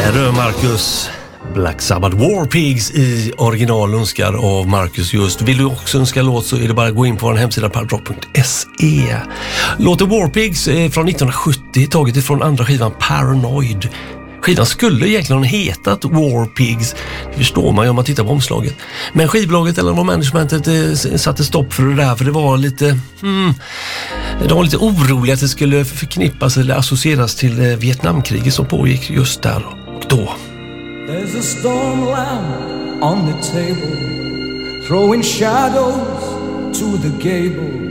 Här rör Marcus Black Sabbath War Pigs i original önskar av Marcus just. Vill du också önska låt så är det bara att gå in på vår hemsida pardrock.se. Låten War Pigs är från 1970, taget ifrån andra skivan Paranoid. Skivan skulle egentligen ha hetat War Pigs, det förstår man ju om man tittar på omslaget. Men skivbolaget eller managementet satte stopp för det där, för det var lite de var lite oroliga att det skulle förknippas eller associeras till Vietnamkriget som pågick just där och då. There's a storm lamp on the table, throwing shadows to the gable.